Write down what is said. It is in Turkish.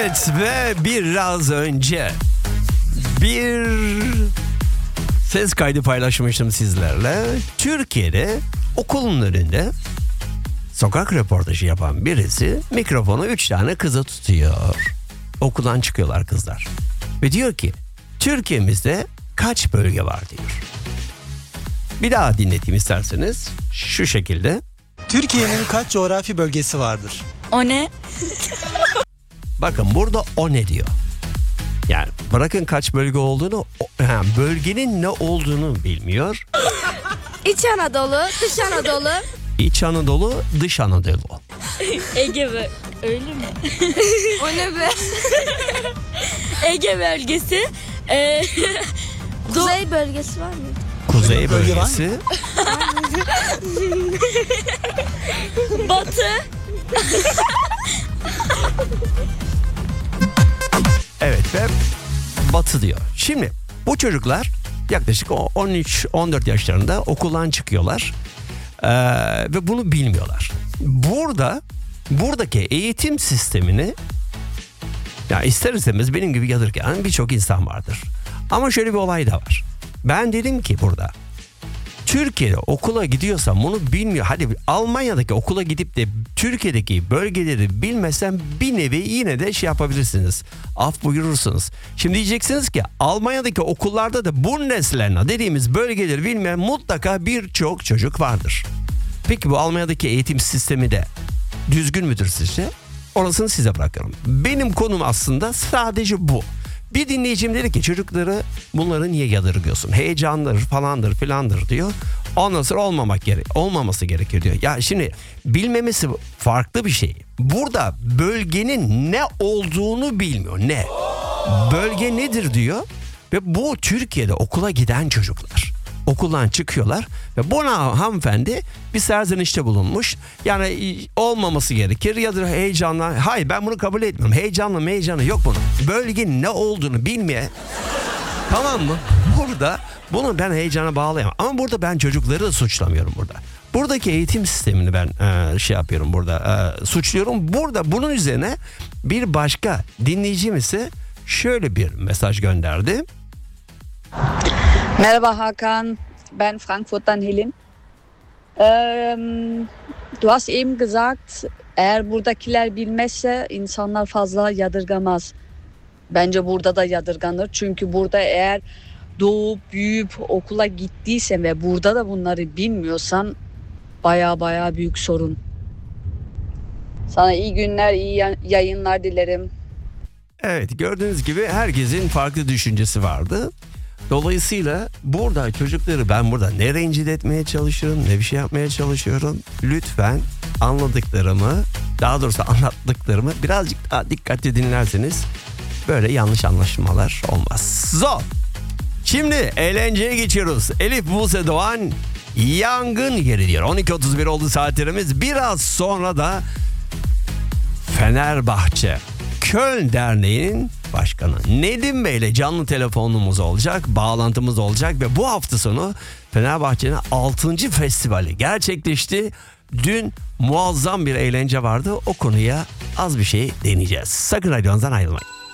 Evet ve biraz önce bir ses kaydı paylaşmıştım sizlerle. Türkiye'de okulun önünde sokak röportajı yapan birisi mikrofonu 3 tane kıza tutuyor. Okuldan çıkıyorlar kızlar. Ve diyor ki Türkiye'mizde kaç bölge var diyor. Bir daha dinleteyim isterseniz. Şu şekilde. Türkiye'nin kaç coğrafi bölgesi vardır? O ne? Bakın burada o ne diyor. Yani bırakın kaç bölge olduğunu, bölgenin ne olduğunu bilmiyor. İç Anadolu, dış Anadolu. İç Anadolu, dış Anadolu. Ege mi? Öyle mi? O ne be? Ege bölgesi. Kuzey bölgesi var mı? Kuzey Bölge var bölgesi. Batı. Evet ve batı diyor. Şimdi bu çocuklar yaklaşık 13-14 yaşlarında okuldan çıkıyorlar. Ve bunu bilmiyorlar. Buradaki eğitim sistemini ya ister istemez benim gibi yadırgayan birçok insan vardır. Ama şöyle bir olay da var. Ben dedim ki burada Türkiye'de okula gidiyorsam bunu bilmiyor. Hadi Almanya'daki okula gidip de Türkiye'deki bölgeleri bilmesem bir nevi yine de şey yapabilirsiniz. Af buyurursunuz. Şimdi diyeceksiniz ki Almanya'daki okullarda da Bundesländer dediğimiz bölgeleri bilmeyen mutlaka birçok çocuk vardır. Peki bu Almanya'daki eğitim sistemi de düzgün müdür sizce? Orasını size bırakıyorum. Benim konum aslında sadece bu. Bir dinleyicim dedi ki çocukları bunları niye yadırgıyorsun? Heyecandır falandır filandır diyor. Ondan sonra olmaması gerekiyor diyor. Ya şimdi bilmemesi farklı bir şey. Burada bölgenin ne olduğunu bilmiyor. Ne? Bölge nedir diyor. Ve bu Türkiye'de okula giden çocuklar. Okuldan çıkıyorlar ve buna hanımefendi bir serzenişte bulunmuş. Yani olmaması gerekir ya da heyecanla. Hayır ben bunu kabul etmiyorum. Heyecanı yok bunun. Bölgenin ne olduğunu bilmeye. Tamam mı? Burada bunu ben heyecana bağlayamam. Ama burada ben çocukları da suçlamıyorum burada. Buradaki eğitim sistemini ben suçluyorum. Burada bunun üzerine bir başka dinleyicim ise şöyle bir mesaj gönderdi. Merhaba Hakan, ben Frankfurt'tan Helin. Du hast eben gesagt, eğer buradakiler bilmezse insanlar fazla yadırgamaz. Bence burada da yadırganır. Çünkü burada eğer doğup büyüyüp okula gittiysen ve burada da bunları bilmiyorsan baya büyük sorun. Sana iyi günler, iyi yayınlar dilerim. Evet, gördüğünüz gibi herkesin farklı düşüncesi vardı. Dolayısıyla burada çocukları ben burada ne rencide etmeye çalışıyorum ne bir şey yapmaya çalışıyorum. Lütfen anladıklarımı, daha doğrusu anlattıklarımı birazcık daha dikkatli dinlerseniz böyle yanlış anlaşılmalar olmaz. Şimdi eğlenceye geçiyoruz. Elif Buse Doğan yangın yeri diyor. 12.31 oldu saatlerimiz. Biraz sonra da Fenerbahçe Köln Derneği'nin başkanı Nedim Bey ile canlı telefonumuz olacak, bağlantımız olacak ve bu hafta sonu Fenerbahçe'nin 6. festivali gerçekleşti. Dün muazzam bir eğlence vardı. O konuya az bir şey değineceğiz. Sakın radyonuzdan ayrılmayın.